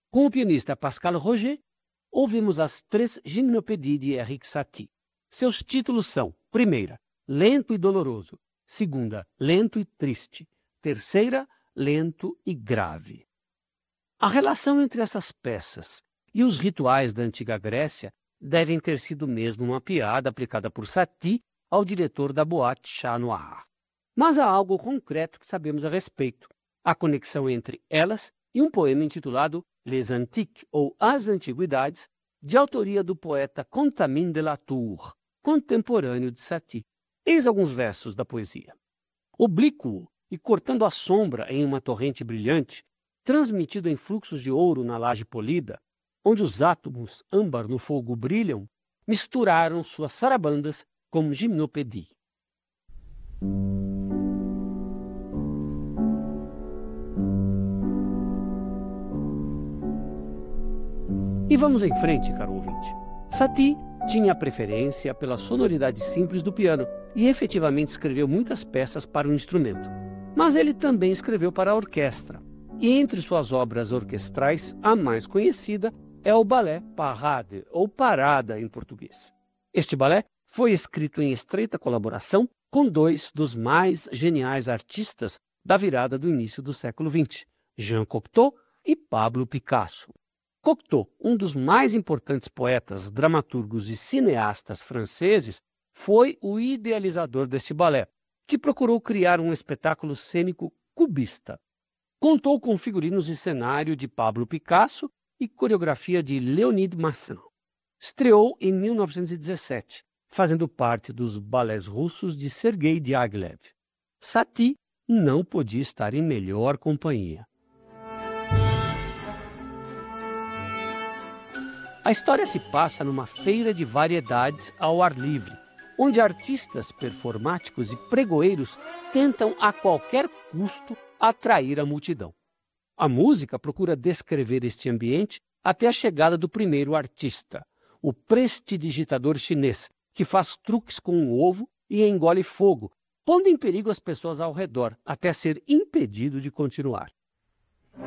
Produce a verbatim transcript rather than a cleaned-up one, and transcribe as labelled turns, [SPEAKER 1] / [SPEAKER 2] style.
[SPEAKER 1] Com o pianista Pascal Roger, ouvimos as três Gymnopédies de Erik Satie. Seus títulos são: primeira, Lento e Doloroso; segunda, Lento e Triste; terceira, Lento e Grave. A relação entre essas peças e os rituais da antiga Grécia devem ter sido mesmo uma piada aplicada por Satie ao diretor da boate Chat Noir. Mas há algo concreto que sabemos a respeito: a conexão entre elas e um poema intitulado Les Antiques, ou As Antiguidades, de autoria do poeta Contamine de la Tour, contemporâneo de Satie. Eis alguns versos da poesia. Oblíquo e cortando a sombra em uma torrente brilhante, transmitido em fluxos de ouro na laje polida, onde os átomos âmbar no fogo brilham, misturaram suas sarabandas como gimnopédie. E vamos em frente, caro ouvinte. Satie tinha preferência pela sonoridade simples do piano e efetivamente escreveu muitas peças para o instrumento. Mas ele também escreveu para a orquestra. E entre suas obras orquestrais, a mais conhecida é o balé Parade, ou Parada em português. Este balé foi escrito em estreita colaboração com dois dos mais geniais artistas da virada do início do século vinte, Jean Cocteau e Pablo Picasso. Cocteau, um dos mais importantes poetas, dramaturgos e cineastas franceses, foi o idealizador deste balé, que procurou criar um espetáculo cênico cubista. Contou com figurinos e cenário de Pablo Picasso e coreografia de Leonid Massin. Estreou em mil novecentos e dezessete, fazendo parte dos balés russos de Sergei Diaghilev. Satie não podia estar em melhor companhia. A história se passa numa feira de variedades ao ar livre, onde artistas performáticos e pregoeiros tentam a qualquer custo atrair a multidão. A música procura descrever este ambiente até a chegada do primeiro artista, o prestidigitador chinês, que faz truques com um ovo e engole fogo, pondo em perigo as pessoas ao redor, até ser impedido de continuar.